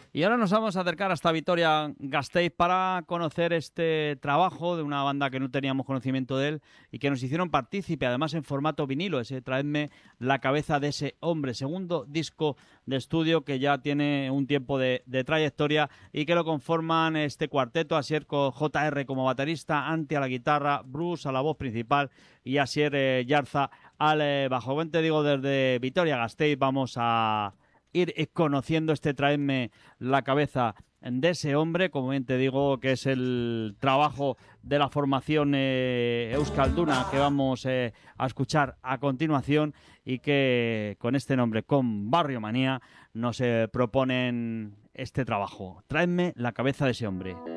Y ahora nos vamos a acercar hasta Vitoria-Gasteiz para conocer este trabajo de una banda que no teníamos conocimiento de él y que nos hicieron partícipe, además en formato vinilo, ese Traedme la cabeza de ese hombre, segundo disco de estudio que ya tiene un tiempo de trayectoria y que lo conforman este cuarteto, Asier con JR como baterista, Anti a la guitarra, Bruce a la voz principal y Asier Yarza al bajo. Bueno, te digo, desde Vitoria-Gasteiz vamos a ir conociendo este Traedme la cabeza de ese hombre, como bien te digo, que es el trabajo de la formación euskalduna que vamos a escuchar a continuación y que con este nombre, con Barrio Manía, nos proponen este trabajo. Traedme la cabeza de ese hombre.